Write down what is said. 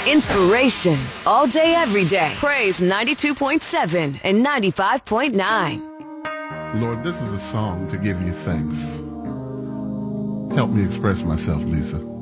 Inspiration all day, every day. Praise 92.7 and 95.9. Lord, this is a song to give you thanks. Help me express myself, Lisa.